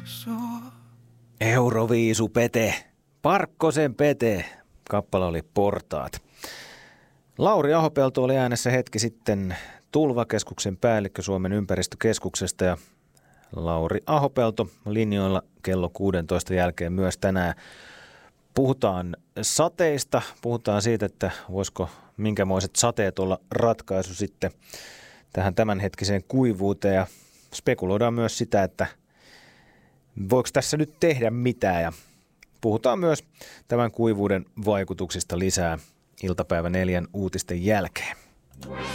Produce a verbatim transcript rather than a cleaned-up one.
Euroviisu Pete, Parkkosen Pete, kappale oli Portaat. Lauri Ahopelto oli äänessä hetki sitten Tulvakeskuksen päällikkö Suomen ympäristökeskuksesta ja Lauri Ahopelto linjoilla kello kuusitoista jälkeen myös tänään. Puhutaan sateista, puhutaan siitä, että voisiko minkämoiset sateet olla ratkaisu sitten tähän tämänhetkiseen kuivuuteen ja spekuloidaan myös sitä, että voiko tässä nyt tehdä mitään ja puhutaan myös tämän kuivuuden vaikutuksista lisää iltapäivä neljän uutisten jälkeen.